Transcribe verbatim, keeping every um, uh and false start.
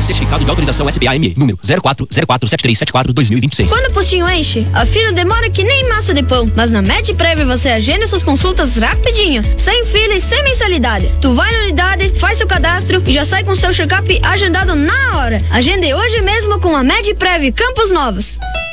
certificado de autorização S P A M E, número zero quatro zero quatro sete três sete quatro dois mil e vinte e seis. Quando o postinho enche, a fila demora que nem massa de pão. Mas na MedPrev você agenda suas consultas rapidinho, sem fila e sem mensalidade. Tu vai na unidade, faz seu cadastro e já sai com seu check-up agendado na hora. Agende hoje mesmo com a MedPrev Campos Novos.